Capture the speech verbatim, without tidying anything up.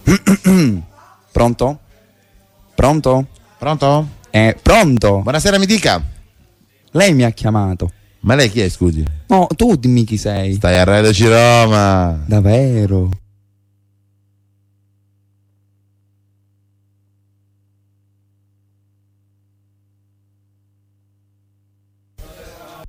Pronto? Pronto? Pronto? Eh, pronto? Buonasera, mi dica. Lei mi ha chiamato. Ma lei chi è, scusi? No, tu dimmi chi sei. Stai a Radio Roma. Davvero?